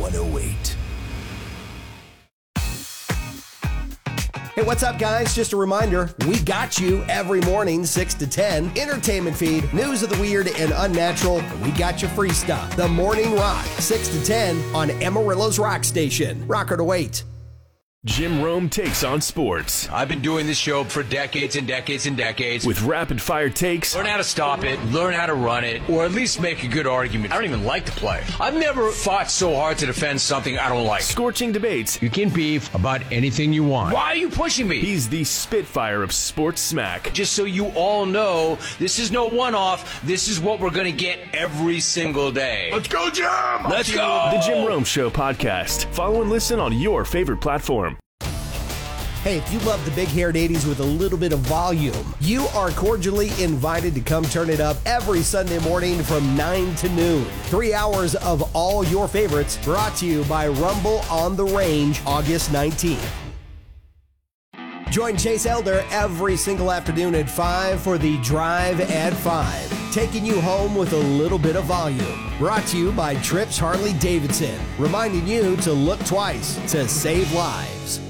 108. Hey, what's up, guys? Just a reminder, we got you every morning, 6 to 10. Entertainment feed, news of the weird and unnatural. We got you free stuff. The Morning Rock, 6 to 10 on Amarillo's Rock Station. Rocker to wait. Jim Rome takes on sports. I've been doing this show for decades and decades and decades. With rapid-fire takes. Learn how to stop it, learn how to run it, or at least make a good argument. I don't even like to play. I've never fought so hard to defend something I don't like. Scorching debates. You can beef about anything you want. Why are you pushing me? He's the Spitfire of sports smack. Just so you all know, this is no one-off. This is what we're going to get every single day. Let's go, Jim! Let's go! The Jim Rome Show podcast. Follow and listen on your favorite platform. Hey, if you love the big-haired 80s with a little bit of volume, you are cordially invited to come turn it up every Sunday morning from 9 to noon. 3 hours of all your favorites brought to you by Rumble on the Range, August 19th. Join Chase Elder every single afternoon at 5 for the Drive at 5, taking you home with a little bit of volume. Brought to you by Trips Harley Davidson, reminding you to look twice to save lives.